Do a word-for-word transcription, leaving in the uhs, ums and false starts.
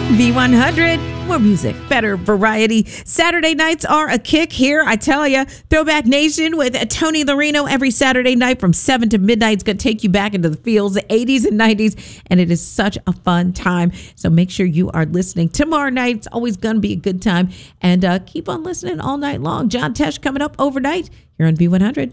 V one hundred, more music, better variety. Saturday nights are a kick here, I tell you. Throwback Nation with Tony Larino every Saturday night from seven to midnight. It's going to take you back into the fields, the eighties and nineties, and it is such a fun time. So make sure you are listening. Tomorrow night, it's always going to be a good time. And uh, keep on listening all night long. John Tesh coming up overnight here on V one hundred.